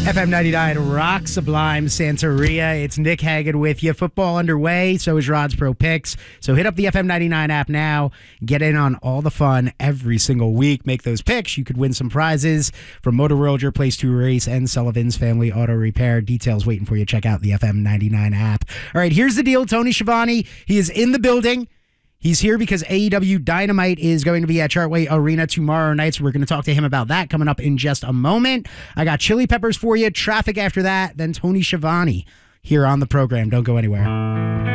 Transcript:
FM 99 Rock Sublime Santeria. It's Nick Hagan with you. Football underway, so is Rod's Pro Picks. So hit up the FM 99 app now. Get in on all the fun every single week. Make those picks. You could win some prizes from Motor World, Your Place to Race, and Sullivan's Family Auto Repair. Details waiting for you. Check out the FM 99 app. All right, here's the deal. Tony Schiavone, he is in the building. He's here because AEW Dynamite is going to be at Chartway Arena tomorrow night, so we're going to talk to him about that coming up in just a moment. I got Chili Peppers for you, traffic after that, then Tony Schiavone here on the program. Don't go anywhere.